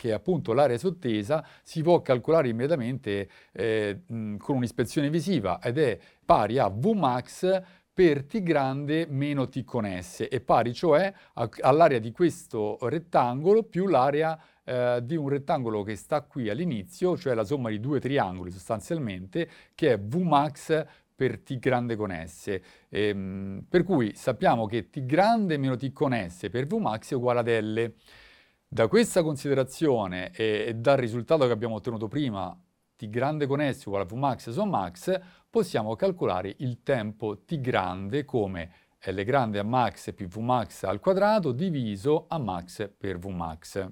che è appunto l'area sottesa, si può calcolare immediatamente con un'ispezione visiva ed è pari a Vmax per T grande meno T con S, è pari cioè all'area di questo rettangolo più l'area di un rettangolo che sta qui all'inizio, cioè la somma di due triangoli sostanzialmente, che è Vmax per T grande con S. Per cui sappiamo che T grande meno T con S per Vmax è uguale ad L. Da questa considerazione e dal risultato che abbiamo ottenuto prima, T grande con S uguale a Vmax somma max, possiamo calcolare il tempo T grande come L grande a max più Vmax al quadrato diviso a max per Vmax.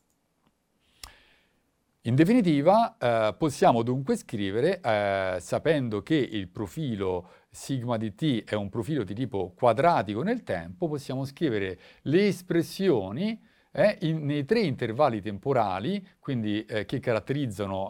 In definitiva, possiamo dunque scrivere, sapendo che il profilo sigma di t è un profilo di tipo quadratico nel tempo, possiamo scrivere le espressioni nei tre intervalli temporali, quindi che caratterizzano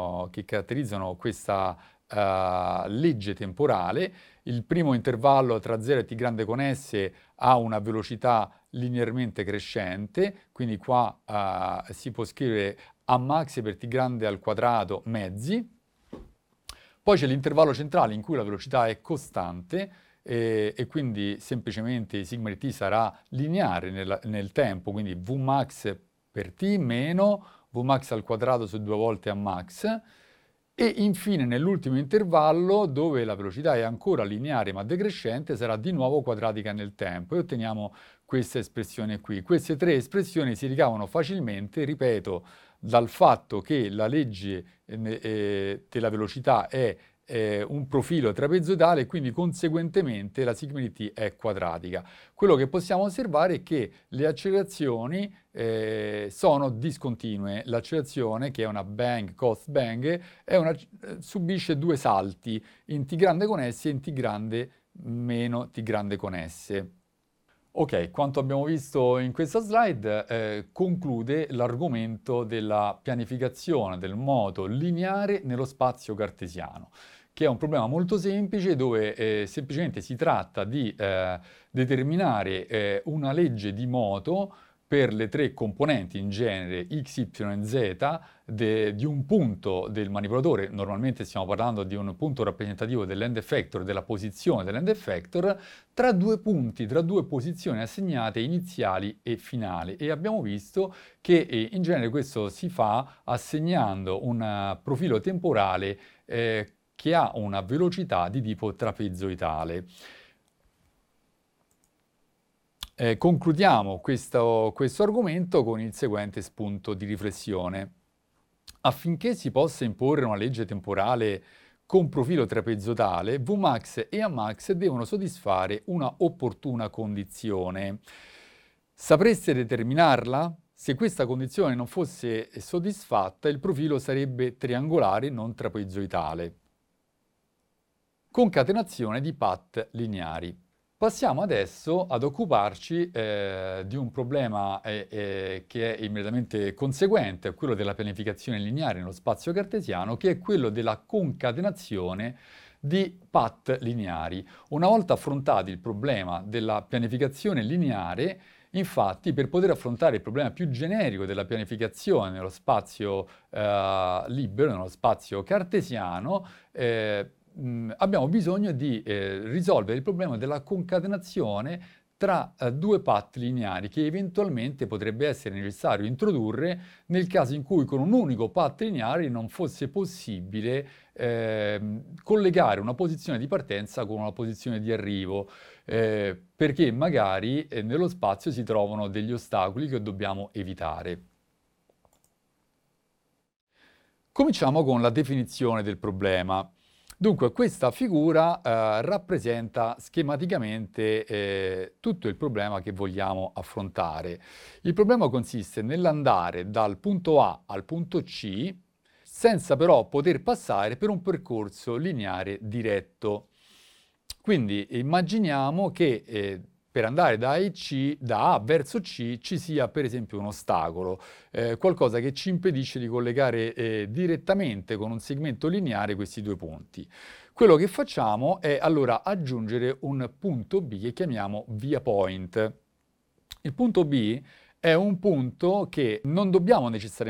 questa legge temporale. Il primo intervallo tra 0 e t grande con S ha una velocità linearmente crescente, quindi qua si può scrivere a max per t grande al quadrato mezzi. Poi c'è l'intervallo centrale in cui la velocità è costante e quindi semplicemente sigma di t sarà lineare nel tempo, quindi Vmax per t meno Vmax al quadrato su 2 volte a max. E infine nell'ultimo intervallo, dove la velocità è ancora lineare ma decrescente, sarà di nuovo quadratica nel tempo e otteniamo questa espressione qui. Queste tre espressioni si ricavano facilmente, ripeto, dal fatto che la legge della velocità è un profilo trapezoidale e quindi conseguentemente la sigma di t è quadratica. Quello che possiamo osservare è che le accelerazioni sono discontinue. L'accelerazione, che è una bang, cost bang, subisce due salti, in t grande con S e in t grande meno t grande con S. Ok, quanto abbiamo visto in questa slide conclude l'argomento della pianificazione del moto lineare nello spazio cartesiano, che è un problema molto semplice dove semplicemente si tratta di determinare una legge di moto per le tre componenti, in genere x, y e z, di un punto del manipolatore. Normalmente stiamo parlando di un punto rappresentativo dell'end effector, della posizione dell'end effector, tra due punti, tra due posizioni assegnate iniziali e finali. E abbiamo visto che in genere questo si fa assegnando un profilo temporale che ha una velocità di tipo trapezoidale. Concludiamo questo argomento con il seguente spunto di riflessione. Affinché si possa imporre una legge temporale con profilo trapezoidale, Vmax e Amax devono soddisfare una opportuna condizione. Sapreste determinarla? Se questa condizione non fosse soddisfatta, il profilo sarebbe triangolare, non trapezoidale. Concatenazione di path lineari. Passiamo adesso ad occuparci di un problema che è immediatamente conseguente a quello della pianificazione lineare nello spazio cartesiano, che è quello della concatenazione di path lineari. Una volta affrontato il problema della pianificazione lineare, infatti, per poter affrontare il problema più generico della pianificazione nello spazio libero, nello spazio cartesiano, abbiamo bisogno di risolvere il problema della concatenazione tra due path lineari che eventualmente potrebbe essere necessario introdurre nel caso in cui con un unico path lineare non fosse possibile collegare una posizione di partenza con una posizione di arrivo, perché magari nello spazio si trovano degli ostacoli che dobbiamo evitare. Cominciamo con la definizione del problema. Dunque, questa figura rappresenta schematicamente tutto il problema che vogliamo affrontare. Il problema consiste nell'andare dal punto A al punto C senza però poter passare per un percorso lineare diretto. Quindi immaginiamo che per andare da A verso C ci sia per esempio un ostacolo, qualcosa che ci impedisce di collegare direttamente con un segmento lineare questi due punti. Quello che facciamo è allora aggiungere un punto B che chiamiamo via point. Il punto B è un punto che non dobbiamo necessariamente